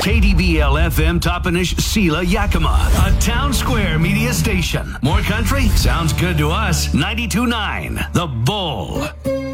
KDBL FM Toppenish Sela Yakima, a town square media station. More country? Sounds good to us. 92.9 The Bull.